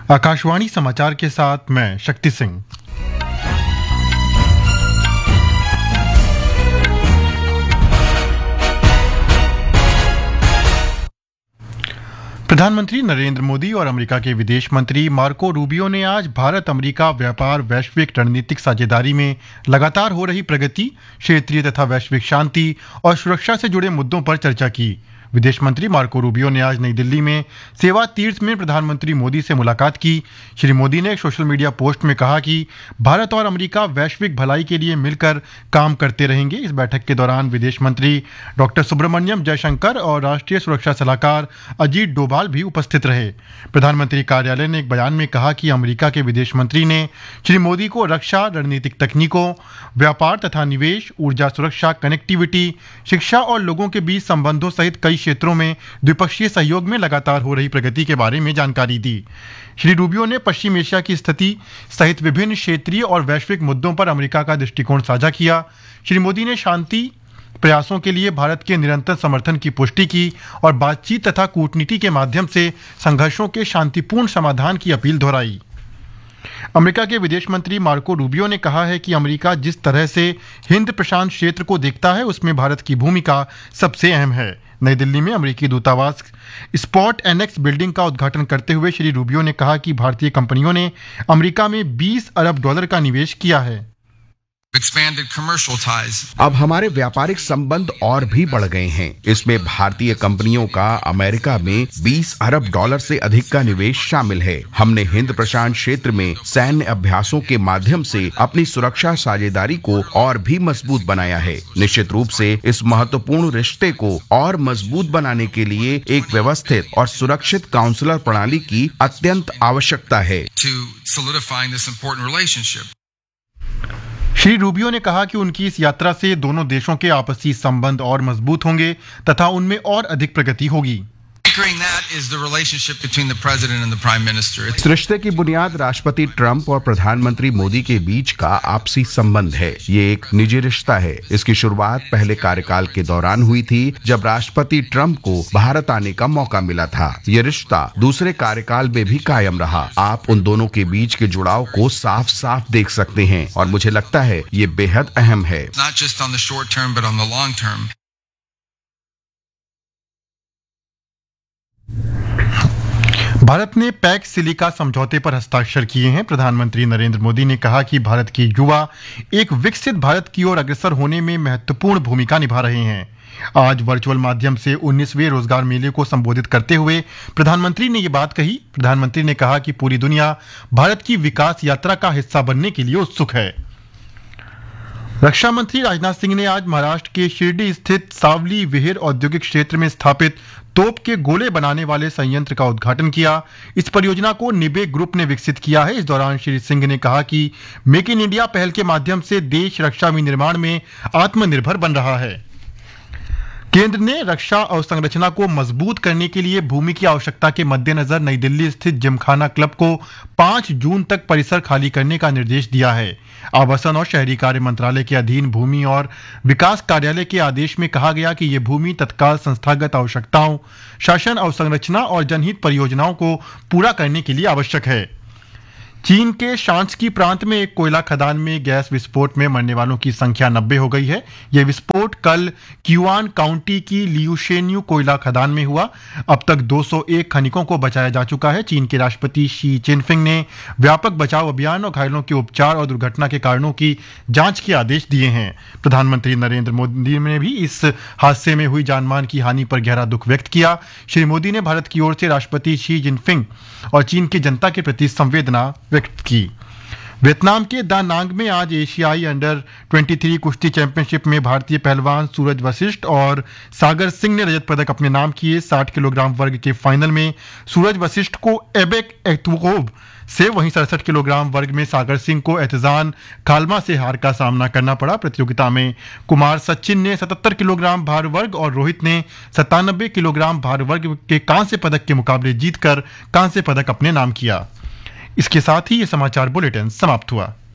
आकाशवाणी समाचार के साथ मैं शक्ति सिंह। प्रधानमंत्री नरेंद्र मोदी और अमेरिका के विदेश मंत्री मार्को रूबियो ने आज भारत अमेरिका व्यापार वैश्विक रणनीतिक साझेदारी में लगातार हो रही प्रगति, क्षेत्रीय तथा वैश्विक शांति और सुरक्षा से जुड़े मुद्दों पर चर्चा की। विदेश मंत्री मार्को रूबियो ने आज नई दिल्ली में सेवा तीर्थ में प्रधानमंत्री मोदी से मुलाकात की। श्री मोदी ने एक सोशल मीडिया पोस्ट में कहा कि भारत और अमेरिका वैश्विक भलाई के लिए मिलकर काम करते रहेंगे। इस बैठक के दौरान विदेश मंत्री डॉक्टर सुब्रमण्यम जयशंकर और राष्ट्रीय सुरक्षा सलाहकार अजीत डोभाल भी उपस्थित रहे। प्रधानमंत्री कार्यालय ने एक बयान में कहा कि अमेरिका के विदेश मंत्री ने श्री मोदी को रक्षा, रणनीतिक तकनीकों, व्यापार तथा निवेश, ऊर्जा सुरक्षा, कनेक्टिविटी, शिक्षा और लोगों के बीच संबंधों सहित कई क्षेत्रों में द्विपक्षीय सहयोग में लगातार हो रही प्रगति के बारे में जानकारी दी। श्री रूबियो ने पश्चिम एशिया की स्थिति सहित विभिन्न क्षेत्रीय और वैश्विक मुद्दों पर अमेरिका का दृष्टिकोण साझा किया। श्री मोदी ने शांति प्रयासों के लिए भारत के निरंतर समर्थन की पुष्टि की और बातचीत तथा कूटनीति के माध्यम से संघर्षों के शांतिपूर्ण समाधान की अपील दोहराई। अमेरिका के विदेश मंत्री मार्को रूबियो ने कहा है कि अमेरिका जिस तरह से हिंद प्रशांत क्षेत्र को देखता है, उसमें भारत की भूमिका सबसे अहम है। नई दिल्ली में अमेरिकी दूतावास स्पॉट एनेक्स बिल्डिंग का उद्घाटन करते हुए श्री रूबियो ने कहा कि भारतीय कंपनियों ने अमेरिका में $20 अरब का निवेश किया है। अब हमारे व्यापारिक संबंध और भी बढ़ गए हैं। इसमें भारतीय कंपनियों का अमेरिका में $20 अरब से अधिक का निवेश शामिल है। हमने हिंद प्रशांत क्षेत्र में सैन्य अभ्यासों के माध्यम से अपनी सुरक्षा साझेदारी को और भी मजबूत बनाया है। निश्चित रूप से इस महत्वपूर्ण रिश्ते को और मजबूत बनाने के लिए एक व्यवस्थित और सुरक्षित काउंसलर प्रणाली की अत्यंत आवश्यकता है। श्री रूबियो ने कहा कि उनकी इस यात्रा से दोनों देशों के आपसी संबंध और मजबूत होंगे तथा उनमें और अधिक प्रगति होगी। इस रिश्ते की बुनियाद राष्ट्रपति ट्रंप और प्रधानमंत्री मोदी के बीच का आपसी संबंध है। ये एक निजी रिश्ता है। इसकी शुरुआत पहले कार्यकाल के दौरान हुई थी, जब राष्ट्रपति ट्रंप को भारत आने का मौका मिला था। ये रिश्ता दूसरे कार्यकाल में भी कायम रहा। आप उन दोनों के बीच के जुड़ाव को साफ साफ देख सकते हैं और मुझे लगता है ये बेहद अहम है। भारत ने पैक्स सिलिका समझौते पर हस्ताक्षर किए हैं। प्रधानमंत्री नरेंद्र मोदी ने कहा कि भारत के युवा एक विकसित भारत की ओर अग्रसर होने में महत्वपूर्ण भूमिका निभा रहे हैं। आज वर्चुअल माध्यम से 19वें रोजगार मेले को संबोधित करते हुए प्रधानमंत्री ने ये बात कही। प्रधानमंत्री ने कहा कि पूरी दुनिया भारत की विकास यात्रा का हिस्सा बनने के लिए उत्सुक है। रक्षा मंत्री राजनाथ सिंह ने आज महाराष्ट्र के शिरडी स्थित सावली विहिर औद्योगिक क्षेत्र में स्थापित तोप के गोले बनाने वाले संयंत्र का उद्घाटन किया। इस परियोजना को निबे ग्रुप ने विकसित किया है। इस दौरान श्री सिंह ने कहा कि मेक इन इंडिया पहल के माध्यम से देश रक्षा विनिर्माण में आत्मनिर्भर बन रहा है। केंद्र ने रक्षा अवसंरचना को मजबूत करने के लिए भूमि की आवश्यकता के मद्देनजर नई दिल्ली स्थित जिमखाना क्लब को 5 जून तक परिसर खाली करने का निर्देश दिया है। आवासन और शहरी कार्य मंत्रालय के अधीन भूमि और विकास कार्यालय के आदेश में कहा गया कि यह भूमि तत्काल संस्थागत आवश्यकताओं, शासन अवसंरचना और जनहित परियोजनाओं को पूरा करने के लिए आवश्यक है। चीन के शांक्सी प्रांत में एक कोयला खदान में गैस विस्फोट में मरने वालों की संख्या 90 हो गई है। यह विस्फोट कल क्यूआन काउंटी की लियूशेन्यू कोयला खदान में हुआ। अब तक 201 खनिकों को बचाया जा चुका है। चीन के राष्ट्रपति शी चिनफिंग ने व्यापक बचाव अभियान और घायलों के उपचार और दुर्घटना के कारणों की जांच के आदेश दिए हैं। प्रधानमंत्री नरेंद्र मोदी ने भी इस हादसे में हुई जानमाल की हानि पर गहरा दुख व्यक्त किया। श्री मोदी ने भारत की ओर से राष्ट्रपति शी जिनपिंग और चीन की जनता के प्रति संवेदना व्यक्त की। वियतनाम के दा नांग में आज एशियाई अंडर 23 कुश्ती चैंपियनशिप में भारतीय पहलवान सूरज वशिष्ठ और सागर सिंह ने रजत पदक अपने नाम किए। 60 किलोग्राम वर्ग के फाइनल में सूरज वशिष्ठ को एबेक एतुकोब से, वहीं 67 किलोग्राम वर्ग में सागर सिंह को एहतजान खालमा से हार का सामना करना पड़ा। प्रतियोगिता में कुमार सचिन ने 77 किलोग्राम भार वर्ग और रोहित ने 97 किलोग्राम भार वर्ग के कांस्य पदक के मुकाबले जीतकर कांस्य पदक अपने नाम किया। इसके साथ ही ये समाचार बुलेटिन समाप्त हुआ।